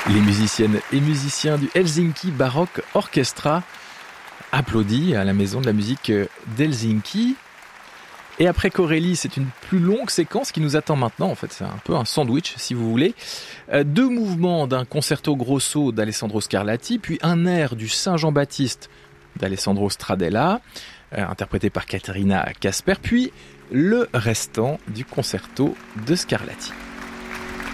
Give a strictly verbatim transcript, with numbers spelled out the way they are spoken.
Les musiciennes et musiciens du Helsinki Baroque Orchestra applaudis à la Maison de la musique d'Helsinki. Et après Corelli, c'est une plus longue séquence qui nous attend maintenant. En fait, c'est un peu un sandwich, si vous voulez. Euh, deux mouvements d'un concerto grosso d'Alessandro Scarlatti, puis un air du Saint-Jean-Baptiste d'Alessandro Stradella, euh, interprété par Caterina Casper, puis le restant du concerto de Scarlatti.